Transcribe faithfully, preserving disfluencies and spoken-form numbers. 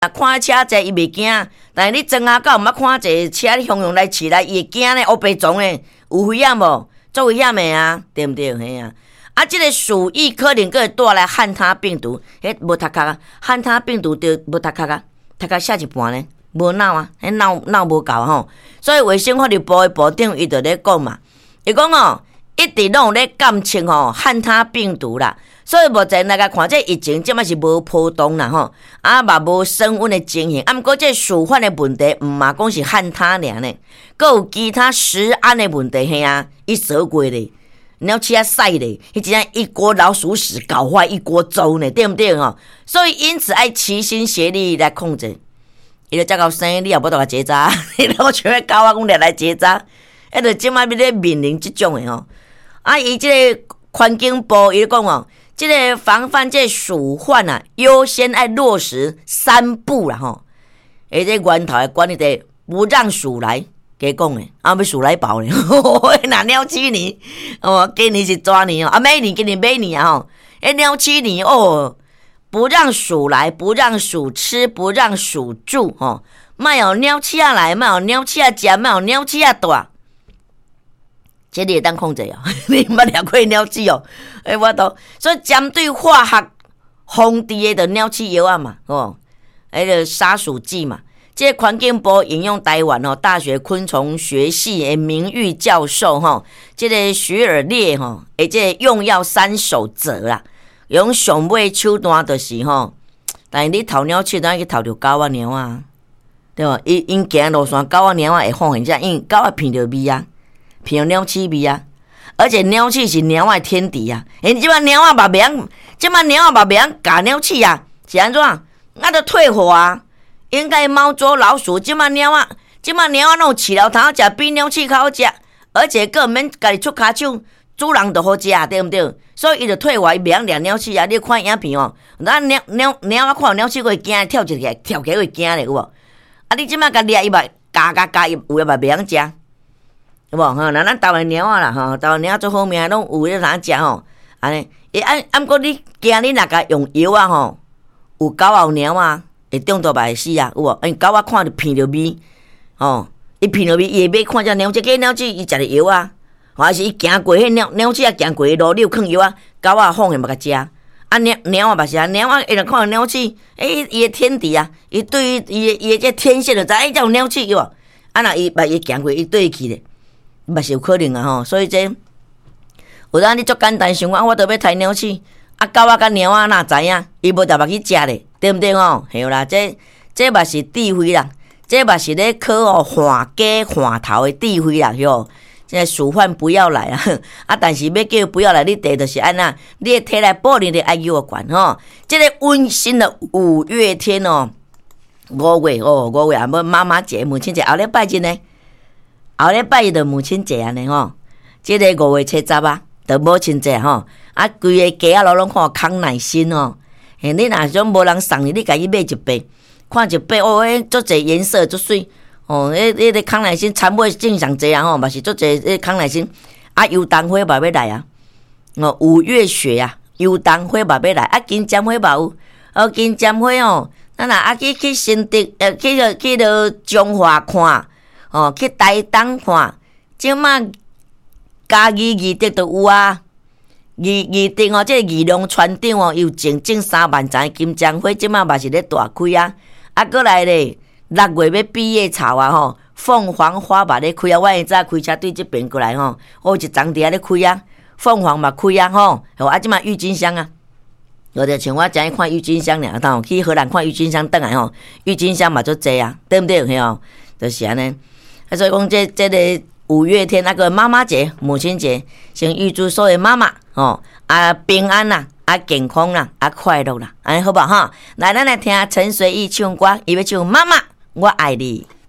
啊，看车坐伊袂惊，但是你庄下狗毋捌看一个车你汹涌来驶来，伊会惊呢，乌白撞呢，有危险无？足危险的啊，对毋对？嘿啊！啊，即、這个鼠疫可能个带来汉他病毒，迄无读壳啊，汉他病毒就无读壳啊，读壳写一半呢，无脑啊，迄脑脑无够吼，所以卫生福利部的部长伊就咧讲嘛，伊讲哦，一直拢有咧监测吼汉他病毒啦。所以目前来甲看，这疫情即摆是无波动啦吼，啊嘛无升温的情形。啊，毋过这鼠患的问题，毋嘛讲是汉他尔呢，阁有其他食安的问题嘿啊，伊说过咧，鸟鼠啊屎咧，迄真一锅老鼠屎搞坏一锅粥呢，对毋对吼？所以因此爱齐心协力来控制。伊就遮高生，你也无得甲结扎，你老像迄狗仔讲掠来结扎，迄就即摆要咧面临即种的吼。啊，伊即个环境部伊咧讲哦。这个防范这鼠患啊，优先爱落实三步啦吼。诶，这源头的管理的不让鼠来，加讲诶，啊要鼠来保咧。那鸟鼠年哦，今年是抓年哦，啊每年今年每年啊吼。诶，鸟鼠年哦，不让鼠来，不让鼠吃，不让鼠住吼。莫有鸟鼠啊来，莫有鸟鼠啊食，莫有鸟鼠啊大。这你会当控制哦，你毋捌掠过鸟鼠哦，诶，我都所以针对化学防治的就鸟鼠药啊嘛，哦，迄个杀鼠剂嘛。这环境部引用台湾哦大学昆虫学系的名誉教授吼，这个徐尔烈吼，诶，这用药三守则啦，用上尾手段就是吼，但是你偷鸟鼠，当然去偷着狗啊猫啊，对无？因因行路线，狗啊猫啊会放现只，因为狗啊闻着味啊。闻鸟鼠味啊，而且鸟鼠是鸟仔天敌啊！因即摆鸟仔嘛袂晓，即摆鸟仔嘛袂晓咬鸟鼠啊，是安怎？啊，都退火啊！应该猫捉老鼠，即摆鸟仔，即摆鸟仔拢有饲了通食，比鸟鼠较好食，而且个免家己出骹手，主人就好食，对毋对？所以伊就退火，伊袂晓掠鸟鼠啊！你看影片哦，咱鸟鸟鸟仔看鸟鼠会惊，跳起来，跳起来会惊咧，有无？啊，你即摆甲掠伊嘛，咬咬咬伊，有诶嘛袂晓食。有无吼？那咱台湾猫仔啦吼，台湾猫仔最好命，拢有咧通食吼。安尼，伊按按过你惊你若甲用药啊吼，有狗仔有猫仔会中毒嘛会死啊，有无？因狗仔看着闻着味，吼，伊闻着味，伊会买看只猫，即个鸟鼠伊食着药啊，还是伊行过迄鸟鸟鼠啊行过路，你有囥药啊，狗仔放下嘛甲食。啊，猫猫仔嘛是啊，猫仔伊若看到鸟鼠，诶，伊诶天敌啊，伊对于伊伊诶这天线就知，诶，这有鸟鼠有无？啊，若伊把伊行过，伊对去咧。嘛是有可能啊吼，所以这有当你足简单想讲，我都要杀鸟鼠，啊狗仔甲猫仔哪知影？伊无特别去食咧，对毋对吼？系啦，这这嘛是智慧啦，这嘛是咧靠哦换家换头的智慧啦，哟。这鼠患不要来啊！啊，但是要叫不要来，你得就是安那，你的体内保你的爱有我管吼。这个温馨的五月天哦，五月哦，五月啊，要妈妈节、母亲节，后礼拜日呢？后礼拜就母亲节安尼吼，即、這个五月七十啊，就母亲节吼，啊，规个家啊，拢看康乃馨吼，嘿，你若种无人送你，你家己买一包，看一包哦，迄足侪颜色足水，哦，迄迄个康乃馨参尾正常济啊吼，嘛是足侪迄康乃馨，啊，油桐花嘛要来啊，哦，五月雪啊，油桐花嘛要来，啊，金针花嘛有，哦，金针花哦，咱若啊去去新竹，呃，去个去个中华看。哦，去台东看，即马嘉义义德都有啊。义义德哦，这个义龙船长哦，有整整三万丛金针花，即马嘛是咧大开啊。啊，过来咧，六月要毕业草啊吼，凤凰花嘛咧开啊。我现在开车对这边过来吼，我一丛伫遐咧开啊，凤凰嘛开啊吼。哦，啊，即马郁金香啊，我就像我昨天看郁金香尔，当去荷兰看郁金香倒来吼，郁金香嘛足济啊，对毋对？嘿哦，就是安尼。啊，所以讲这这个五月天那个妈妈节、母亲节，先预祝所有妈妈哦啊平安啦、啊健康啦、啊快乐啦，安尼好不好哈？来，咱来听陈随意唱歌，伊要唱《妈妈我爱你》。